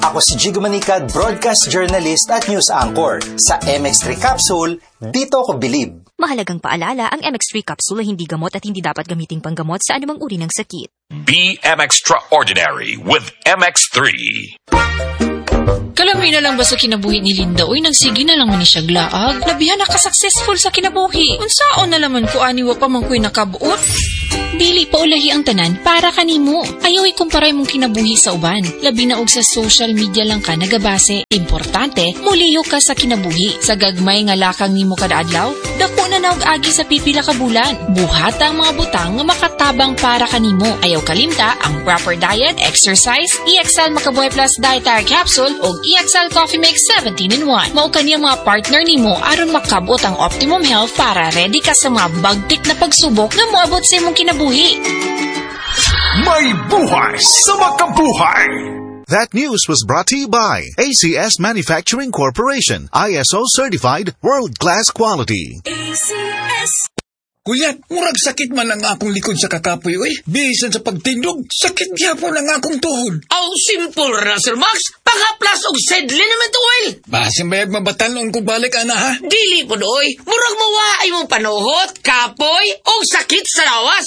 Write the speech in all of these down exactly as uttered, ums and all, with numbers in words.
Ako si Jigo Manicad, broadcast journalist at news anchor. Sa M X three Capsule, dito ako bilib. Mahalagang paalala, ang M X three Capsule ay hindi gamot at hindi dapat gamiting panggamot sa anumang uri ng sakit. Be M Extraordinary with M X three. Kalami na lang ba sa kinabuhi ni Linda? Uy, nagsige na lang man ni siya glaag. Nabihan na ka-successful sa kinabuhi. Unsaon na laman ko aniwa pa man ko'y nakabuot. Dili pa ulahi ang tanan para kanimo. Ayaw ikumparay mong kinabuhi sa uban. Labi na og sa social media lang ka nagabase. Importante, muliyo ka sa kinabuhi. Sa gagmay nga lakang nimo kada adlaw, dako na naog agi sa pipila ka bulan. Buhata ang mga butang nga makatabang para kanimo. Ayaw kalimta ang proper diet, exercise, E X L Makabuhay Plus Dietary Capsule o E X L Coffee Mix seventeen in one. Mao kaniya mga partner nimo aron makabot ang optimum health para ready ka sa mga bagtik na pagsubok nga moabot sa imong kinabuhi. May buhay sa makabuhay! That news was brought to you by A C S Manufacturing Corporation, I S O certified, world-class quality. A C S. Kuya, murag sakit man ang akong likod sa kakapoy, oy. Bisan sa pagtindog, sakit gyapon ang akong tuhod. Aw, simple ra, Sir Max. Pangaplas og sedlin naman to, oil. Basin bayag mabatalon ko balik, ana, ha? Dili po, oy. Murag mawaay mong panuhot, kapoy, o sakit sa lawas.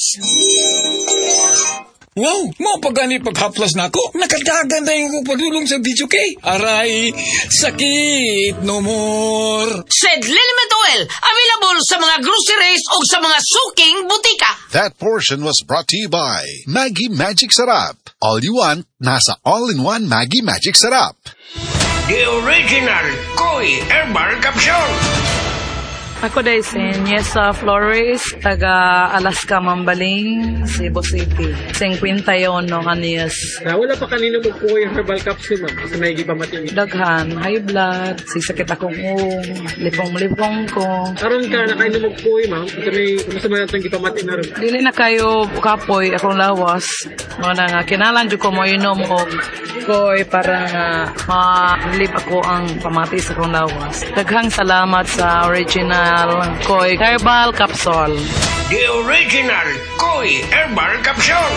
Wow, mo pa gani paghaplas na ako. Nakadagan na yung padulong sa video kay. Aray, sakit no more. Sedlin naman to, oil. Available sa mga groceries o sa mga suking butika. That portion was brought to you by Maggie Magic Sarap. All you want, nasa all-in-one Maggie Magic Sarap. The original Koi Herbal Capsule. Ako day si Niesa Flores, taga Alaska, Mambaling, Cebu City. fifty-one no kaniyas. Na wala pa kanino magkuha yung herbal capsule, ma'am. Kasi may ipamatindi. Daghan, high blood, sisakit akong ung, lipong-lipong ko. Karon ka na kayo magkuha, ma'am. Kasi may masama natin ipamatin na rin. Dili na kayo kapoy akong lawas. Mga nga, kinalan dyo ko mo inom o koy para nga ma-relieve ako ang pamati sa akong lawas. Daghang salamat sa original Koi Herbal Capsule. The original Koi Herbal Capsule.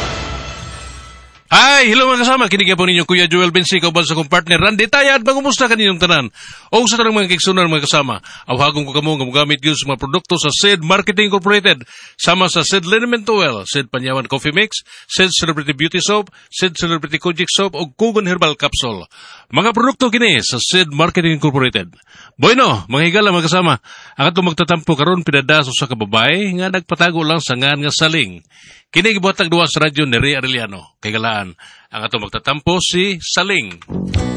Hi! Hello mga kasama! Kinig po ninyo Kuya Joel Bensi, kaubal sa kong partner Randy Tayad. Pangumusta kaninyong tanan? O sa tarang mga kiksunar mga kasama, awhagong ko kamo nga gamit yun sa mga produkto sa S I D Marketing Incorporated. Sama sa S I D Liniment Oil, S I D Panyawan Coffee Mix, S I D Celebrity Beauty Soap, S I D Celebrity Kojic Soap, o Kugon Herbal Capsule. Mga produkto kini sa S I D Marketing Incorporated. Bueno, mga higala mga kasama, ang atong magtatampo karon pinadaso sa kababay nga nagpatago lang sa ngan nga saling. Kini gibuhatag duwa sa radyo ni Ray Arellano. Kay galaan, ang atong magtatampo si Saling.